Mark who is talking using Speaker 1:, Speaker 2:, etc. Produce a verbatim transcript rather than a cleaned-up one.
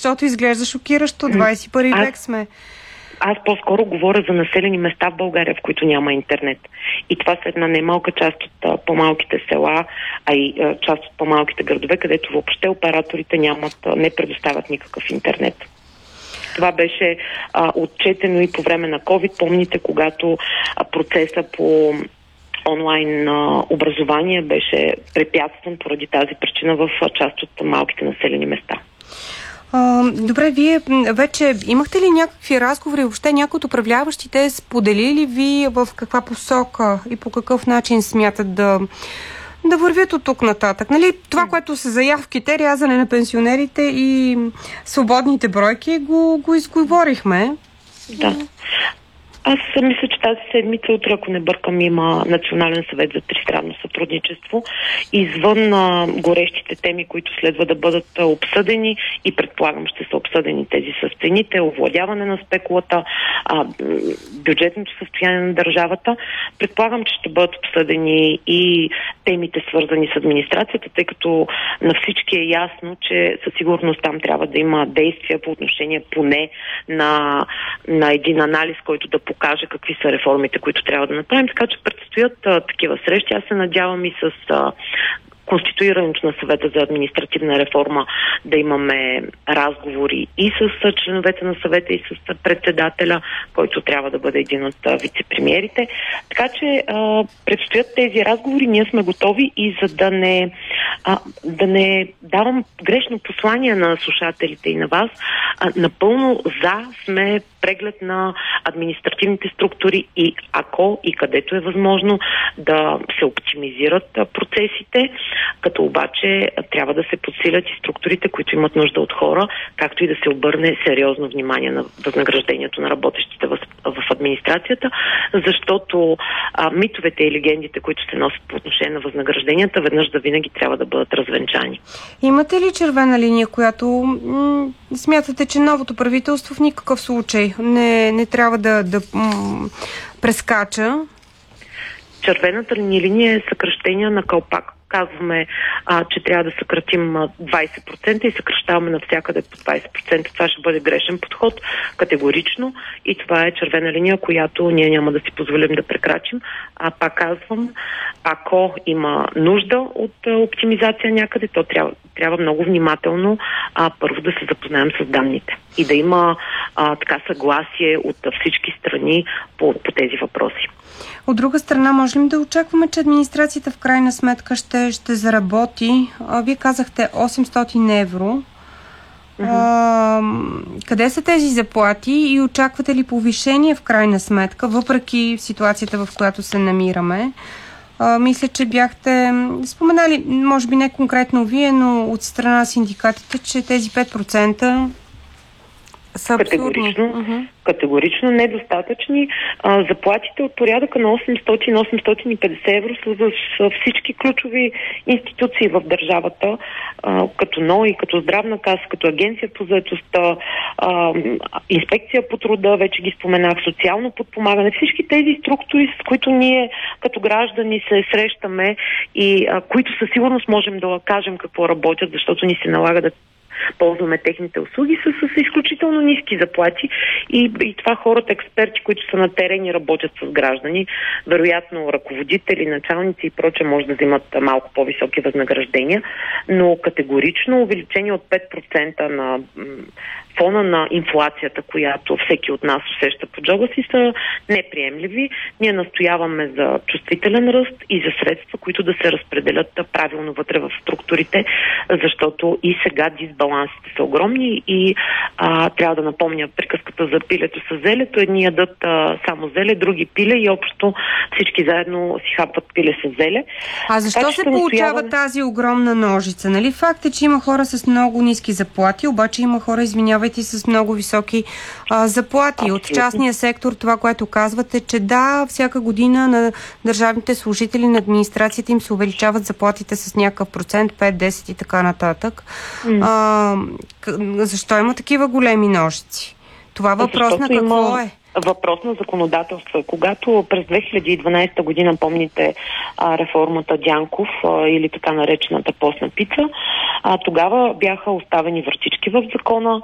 Speaker 1: защото изглежда шокиращо. двадесет и първи
Speaker 2: Аз...
Speaker 1: век сме.
Speaker 2: Аз по-скоро говоря за населени места в България, в които няма интернет. И това са една немалка част от а, по-малките села, а и а, част от по-малките градове, където въобще операторите нямат, а, не предоставят никакъв интернет. Това беше а, отчетено и по време на COVID. Помните, когато а, процеса по онлайн а, образование беше препятстван поради тази причина в а, част от малките населени места.
Speaker 1: Добре, вие вече имахте ли някакви разговори, въобще някои от управляващите споделили ли ви в каква посока и по какъв начин смятат да, да вървят от тук нататък? Нали, това, което са заявките, рязане на пенсионерите и свободните бройки, го, го изговорихме.
Speaker 2: Да. Аз мисля, че тази седмица, утре, ако не бъркам, има Национален съвет за тристранно сътрудничество. Извън а, горещите теми, които следва да бъдат а, обсъдени и предполагам ще са обсъдени тези с цените, овладяване на спекулата, а, бюджетното състояние на държавата. Предполагам, че ще бъдат обсъдени и темите, свързани с администрацията, тъй като на всички е ясно, че със сигурност там трябва да има действия по отношение поне на, на един анализ, който да покаже какви са реформите, които трябва да направим. Така че предстоят а, такива срещи. Аз се надявам и с а, конституирането на съвета за административна реформа да имаме разговори и с членовете на съвета, и с председателя, който трябва да бъде един от вице-премиерите. Така че а, предстоят тези разговори. Ние сме готови и за да не, а, да не давам грешно послание на слушателите и на вас, а, напълно за сме преглед на административните структури и ако и където е възможно да се оптимизират процесите, като обаче трябва да се подсилят и структурите, които имат нужда от хора, както и да се обърне сериозно внимание на възнаграждението на работещите в, в администрацията, защото а, митовете и легендите, които се носят по отношение на възнагражденията, веднъж да винаги трябва да бъдат развенчани.
Speaker 1: Имате ли червена линия, която м- смятате, че новото правителство в никакъв случай не, не трябва да, да м- прескача?
Speaker 2: Червената ни линия е съкращение на калпак. Казваме, а, че трябва да съкратим двадесет процента и съкращаваме навсякъде по двадесет процента. Това ще бъде грешен подход, категорично, и това е червена линия, която ние няма да си позволим да прекрачим. А пак казвам, ако има нужда от а, оптимизация някъде, то трябва, трябва много внимателно а, първо да се запознаем с данните и да има а, така съгласие от всички страни по, по тези въпроси.
Speaker 1: От друга страна, можем да очакваме, че администрацията в крайна сметка ще, ще заработи. А, вие казахте осемстотин евро. Mm-hmm. А, къде са тези заплати и очаквате ли повишение в крайна сметка, въпреки ситуацията, в която се намираме? А, мисля, че бяхте споменали, може би не конкретно вие, но от страна на синдикатите, че тези пет процента са
Speaker 2: категорично,
Speaker 1: uh-huh.
Speaker 2: категорично недостатъчни. А, заплатите от порядъка на осемстотин до осемстотин и петдесет евро са за всички ключови институции в държавата, а, като НОИ, като Здравна каса, като Агенция по заетостта, а, Инспекция по труда, вече ги споменах, социално подпомагане. Всички тези структури, с които ние като граждани се срещаме и а, които със сигурност можем да кажем какво работят, защото ни се налага да ползваме техните услуги, са с изключително ниски заплати и, и това хората, експерти, които са на терен и работят с граждани, вероятно ръководители, началници и прочее, може да взимат малко по-високи възнаграждения, но категорично увеличение от пет процента на фона на инфлацията, която всеки от нас усеща по джоба си, са неприемливи. Ние настояваме за чувствителен ръст и за средства, които да се разпределят правилно вътре в структурите, защото и сега дисбалансите са огромни и а, трябва да напомня приказката за пилето с зелето. Едни ядат а, само зеле, други пиле и общо всички заедно си хапват пиле с зеле.
Speaker 1: А защо така, се получава настояваме... тази огромна ножица? Нали? Факт е, че има хора с много ниски заплати, обаче има хора, извинявайте, с много високи а, заплати. Абсолютно. От частния сектор това, което казвате, че да, всяка година на държавните служители на администрацията им се увеличават заплатите с някакъв процент, пет, десет и така нататък. Mm. А, защо има такива големи ножици? Това въпрос Защото на какво има... е?
Speaker 2: Въпрос на законодателство. Когато през две хиляди и дванадесета година, помните а, реформата Дянков а, или така наречената постна пица, а, тогава бяха оставени вратички в закона,